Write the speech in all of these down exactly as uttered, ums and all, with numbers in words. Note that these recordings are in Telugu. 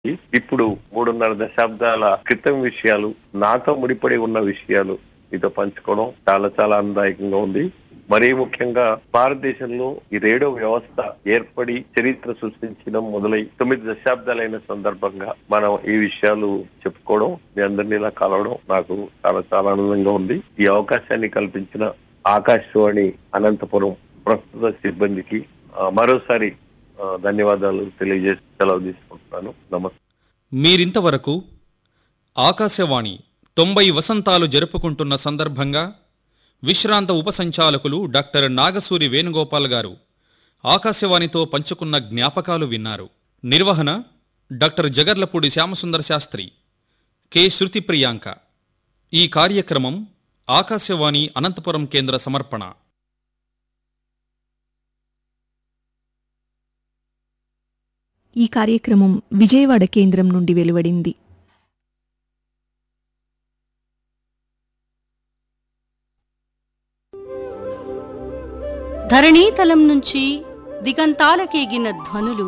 ఇప్పుడు మూడున్నర దశాబ్దాల క్రితం విషయాలు, నాతో ముడిపడి ఉన్న విషయాలు మీతో పంచుకోవడం చాలా చాలా ఆనందదాయకంగా ఉంది. మరీ ముఖ్యంగా భారతదేశంలో ఈ రేడియో వ్యవస్థ ఏర్పడి చరిత్ర సృష్టించడం మొదలై తొమ్మిది దశాబ్దాలైన సందర్భంగా మనం ఈ విషయాలు చెప్పుకోవడం, మీ అందరినీ ఇలా కలవడం నాకు చాలా చాలా ఆనందంగా ఉంది. ఈ అవకాశాన్ని కల్పించిన ఆకాశవాణి అనంతపురం ప్రస్తుత సిబ్బందికి ఆ, మరోసారి ఆ, ధన్యవాదాలు తెలియజేసి సెలవు తీసుకుంటున్నాను. నమస్తే. మీరింతవరకు ఆకాశవాణి తొంభై వసంతాలు జరుపుకుంటున్న సందర్భంగా విశ్రాంత ఉపసంచాలకులు డాక్టర్ నాగసూరి వేణుగోపాల్ గారు ఆకాశవాణితో పంచుకున్న జ్ఞాపకాలు విన్నారు. నిర్వహణ డాక్టర్ జగర్లపూడి శ్యామసుందర శాస్త్రి, కె శృతి ప్రియాంక. ఈ కార్యక్రమం ఆకాశవాణి అనంతపురం కేంద్ర సమర్పణ. ఈ కార్యక్రమం విజయవాడ కేంద్రం నుండి వెలువడింది. ధరణీతలం నుంచి దిగంతాలకేగిన ధ్వనులు,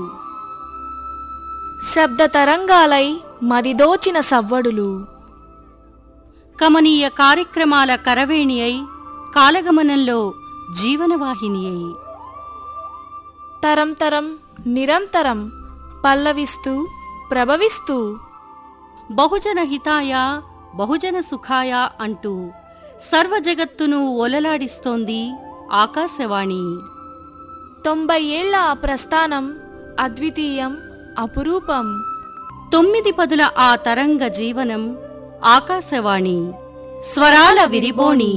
శబ్ద తరంగాలై మదిదోచిన సవ్వడులు, కమనీయ కార్యక్రమాల కరవేణి అయి కాలగమనంలో జీవనవాహిని అయి తరం తరం నిరంతరం పల్లవిస్తూ ప్రభవిస్తూ బహుజన హితాయ బహుజన సుఖాయ అంటూ సర్వజగత్తును ఒలలాడిస్తోంది ఆకాశవాణి. తొంభై ఏళ్ల ఆ ప్రస్థానం అద్వితీయం అపురూపం. తొమ్మిది పదుల ఆ తరంగ జీవనం ఆకాశవాణి, స్వరాల విరిబోణి.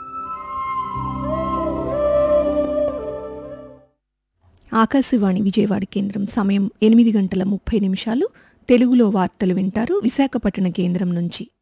ఆకాశవాణి విజయవాడ కేంద్రం. సమయం ఎనిమిది గంటల ముప్పై నిమిషాలు. తెలుగులో వార్తలు వింటారు విశాఖపట్టణ కేంద్రం నుంచి.